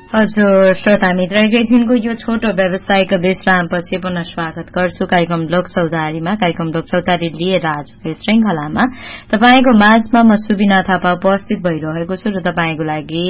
हजुर श्रोता मित्र एकैछिनको यो छोटो व्यवसायिक विश्रामपछि पुनः स्वागत गर्छु कार्यक्रम लोकसौदारीमा। कार्यक्रम लोकसौदारी लिएर आजको श्रृंखलामा तपाईको माझमा म सुबिना थापा उपस्थित भइरहेको छु र तपाईको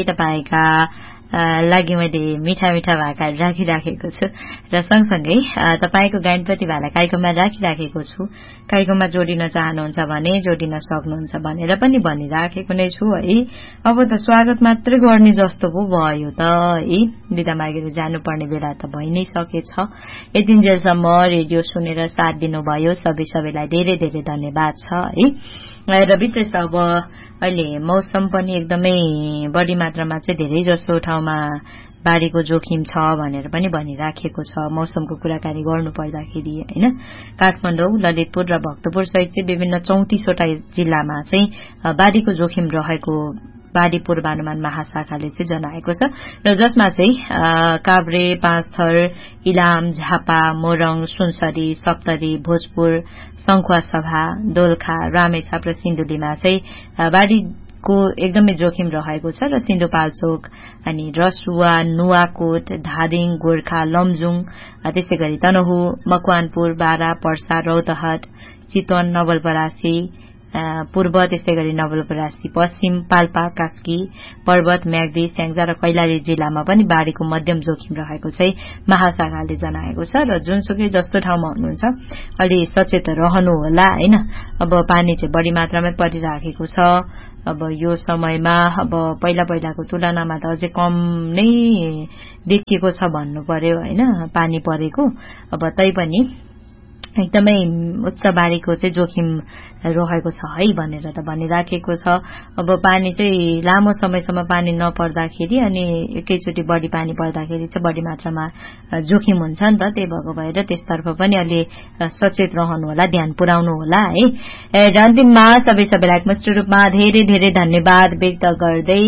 लागि मैले मिठा मिठा भाकाहरू राखिराखेको छु र सँगसँगै तपाईको गायन प्रतिभालाई कार्यक्रममा राखिराखेको छु। कार्यक्रममा जोडिन चाहनुहुन्छ भने जोडिन सक्नुहुन्छ भनेर पनि भनिराखेको नै छु है। अब त स्वागत मात्रै गर्ने जस्तो पो भयो त है। बिदा मागेर जानुपर्ने बेला त भइ नै सकेछ। यतिन्जेलसम्म रेडियो सुनेर साथ दिनुभयो सबैलाई धेरै धेरै धन्यवाद छ है। र विशेष अब अहिले मौसम पनि एकदमै बढी मात्रामा चाहिँ धेरै जसो ठाउँमा बाढीको जोखिम छ भनेर पनि भनिराखेको छ। मौसमको कुराकानी गर्नु पर्दाखेरि हैन काठमाडौँ, ललितपुर र भक्तपुर सहित चाहिँ विभिन्न 34 वटा जिल्लामा चाहिँ बाढीको जोखिम रहेको बाढी पूर्वानुमान महाशाखाले चाहिँ जनाएको छ र जसमा चाहिँ काभ्रे, पाँचथर, इलाम, झापा, मोरङ, सुनसरी, सप्तरी, भोजपुर, सङ्खुवासभा, दोलखा, रामेछाप र सिन्धुलीमा चाहिँ बाढीको एकदमै जोखिम रहेको छ र सिन्धुपाल्चोक अनि रसुवा, नुवाकोट, धादिङ, गोर्खा, लमजुङ, त्यसै गरी तनहु, मकवानपुर, बारा, पर्सा, रौतहट, चितवन, नवलपरासी पूर्व, त्यसै गरी नवलपरासी पश्चिम, पाल्पा, कास्की, पर्वत, म्याग्दी, स्याङ्जा र कैलाली जिल्लामा पनि बाढीको मध्यम जोखिम रहेको चाहिँ महाशाखाले जनाएको छ र जुनसुकै जस्तो ठाउँमा हुनुहुन्छ अलि सचेत रहनु होला हैन। अब पानी चाहिँ बढी मात्रामै परिराखेको छ। अब यो समयमा अब पहिलाको तुलनामा त अझै कम नै देखिएको छ भन्नु पर्यो हैन पानी परेको। अब तैपनि एकदमै उच्च बाढीको चाहिँ जोखिम रहेको छ है भनेर त भनिराखेको छ। अब पानी चाहिँ लामो समयसम्म पानी नपर्दाखेरि अनि एकैचोटि बढी पानी पर्दाखेरि चाहिँ बढी मात्रामा जोखिम हुन्छ नि त। त्यही भएको भएर त्यसतर्फ पनि अलि सचेत रहनु होला, ध्यान पुर्याउनु होला है। अन्तिममा सबैलाई एकमुष्ट रूपमा धेरै धेरै धन्यवाद व्यक्त गर्दै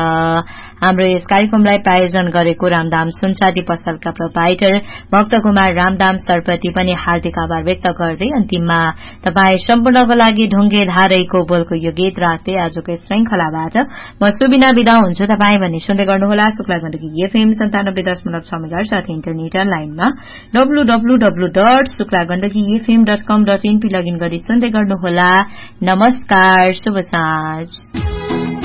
हाम्रो यस कार्यक्रमलाई प्रायोजन गरेको रामधाम सुनचाँदी पसलका प्रोपाइटर भक्त कुमार रामधाम सरप्रति पनि हार्दिक आभार व्यक्त गर्दै अन्तिममा तपाई सम्पूर्णको लागि ढुङ्गे धारैको बोलको यो गीत राख्दै आजको श्रृंखलाबाट म सुबिना बिदा हुन्छु। तपाई भने सुन्दै गर्नुहोला शुक्ला गण्डकी एफएम 97.6 मेगाहर्ज साथै इन्टरनेट लाइनमा www.suklagandakifm.com.in लगइन गरी सुन्दै गर्नुहोला। नमस्कार, शुभ साँझ।